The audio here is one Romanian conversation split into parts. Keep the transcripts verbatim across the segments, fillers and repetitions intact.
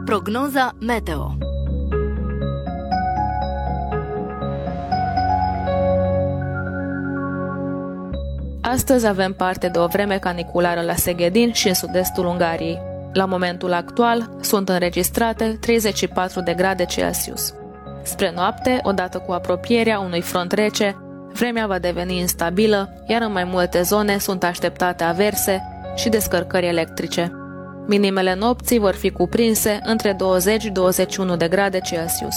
Prognoza meteo. Astăzi avem parte de o vreme caniculară la Seghedin și în sud-estul Ungariei. La momentul actual sunt înregistrate treizeci și patru de grade Celsius. Spre noapte, odată cu apropierea unui front rece, vremea va deveni instabilă, iar în mai multe zone sunt așteptate averse și descărcări electrice. Minimele nopții vor fi cuprinse între douăzeci și douăzeci și unu de grade Celsius.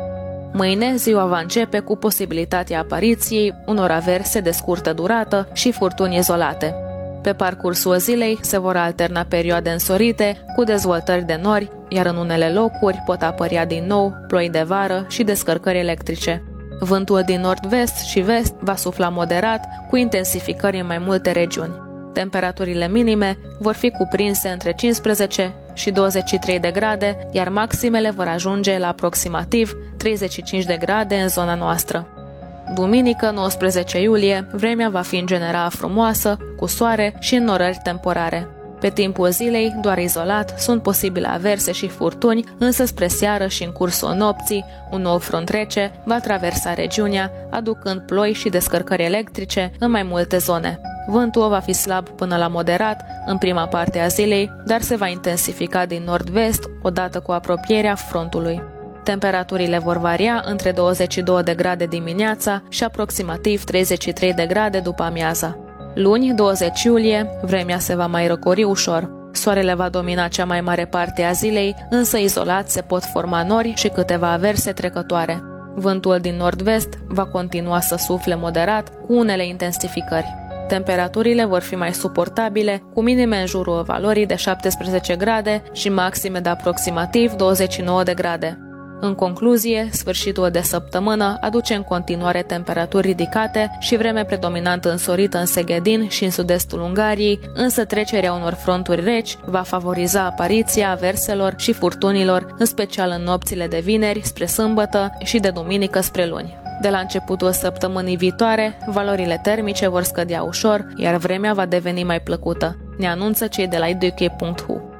Mâine, ziua va începe cu posibilitatea apariției unor averse de scurtă durată și furtuni izolate. Pe parcursul zilei se vor alterna perioade însorite cu dezvoltări de nori, iar în unele locuri pot apărea din nou ploi de vară și descărcări electrice. Vântul din nord-vest și vest va sufla moderat, cu intensificări în mai multe regiuni. Temperaturile minime vor fi cuprinse între cincisprezece și douăzeci și trei de grade, iar maximele vor ajunge la aproximativ treizeci și cinci de grade în zona noastră. Duminică, nouăsprezece iulie, vremea va fi în general frumoasă, cu soare și înnorări temporare. Pe timpul zilei, doar izolat, sunt posibile averse și furtuni, însă spre seară și în cursul nopții, un nou front rece va traversa regiunea, aducând ploi și descărcări electrice în mai multe zone. Vântul va fi slab până la moderat în prima parte a zilei, dar se va intensifica din nord-vest odată cu apropierea frontului. Temperaturile vor varia între douăzeci și doi de grade dimineața și aproximativ treizeci și trei de grade după amiaza. Luni, douăzeci iulie, vremea se va mai răcori ușor. Soarele va domina cea mai mare parte a zilei, însă izolat se pot forma nori și câteva averse trecătoare. Vântul din nord-vest va continua să sufle moderat, cu unele intensificări. Temperaturile vor fi mai suportabile, cu minime în jurul valorii de șaptesprezece grade și maxime de aproximativ douăzeci și nouă de grade. În concluzie, sfârșitul de săptămână aduce în continuare temperaturi ridicate și vreme predominant însorită în Seghedin și în sud-estul Ungariei, însă trecerea unor fronturi reci va favoriza apariția averselor și furtunilor, în special în nopțile de vineri spre sâmbătă și de duminică spre luni. De la începutul săptămânii viitoare, valorile termice vor scădea ușor, iar vremea va deveni mai plăcută, ne anunță cei de la i d k punct h u.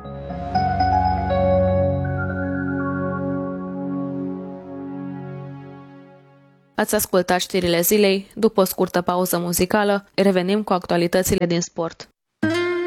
Ați ascultat știrile zilei. După o scurtă pauză muzicală, revenim cu actualitățile din sport.